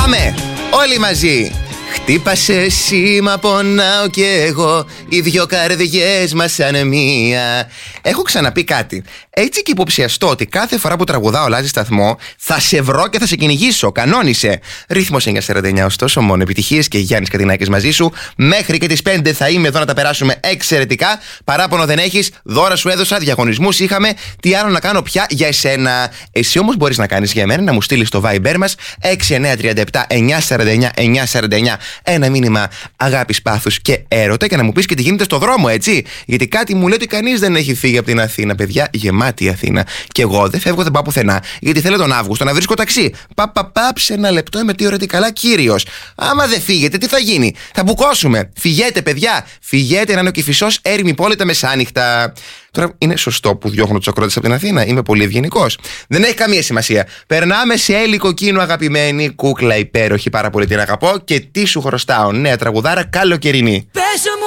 Πάμε όλοι μαζί. Χτύπασε σήμα, πονάω κι εγώ. Οι δυο καρδιές μας σαν μία. Έχω ξαναπεί κάτι. Έτσι και υποψιαστώ ότι κάθε φορά που τραγουδάω αλλάζει σταθμό, θα σε βρω και θα σε κυνηγήσω. Κανόνισε. Ρύθμος 949, ωστόσο, μόνο επιτυχίες και Γιάννης Κατινάκης μαζί σου. Μέχρι και τις 5 θα είμαι εδώ να τα περάσουμε εξαιρετικά. Παράπονο δεν έχεις. Δώρα σου έδωσα, διαγωνισμούς είχαμε. Τι άλλο να κάνω πια για εσένα. Εσύ όμως μπορείς να κάνεις για μένα, να μου στείλεις στο Viber μας 6937 949 949 ένα μήνυμα αγάπης, πάθους και έρωτα και να μου πεις και τι γίνεται στο δρόμο, έτσι. Γιατί κάτι μου λέει ότι κανείς δεν έχει φύγει από την Αθήνα, παιδιά. Γεμάτη η Αθήνα. Και εγώ δεν φεύγω, δεν πάω πουθενά. Γιατί θέλω τον Αύγουστο να βρίσκω ταξί. Πάψε ένα λεπτό, είμαι θεωρητικά κύριος. Άμα δεν φύγετε, τι θα γίνει? Θα μπουκώσουμε. Φυγέτε, παιδιά. Φυγέτε να είναι ο Κηφισός έρημη πόλη τα μεσάνυχτα. Τώρα είναι σωστό που διώχνω τους ακρότες από την Αθήνα? Είμαι πολύ ευγενικός? Δεν έχει καμία σημασία. Περνάμε σε Έλλη Κοκκίνου, αγαπημένη. Κούκλα υπέροχη, πάρα πολύ την αγαπώ. Και τι σου χρωστάω? Νέα τραγουδάρα καλοκαιρινή. Πες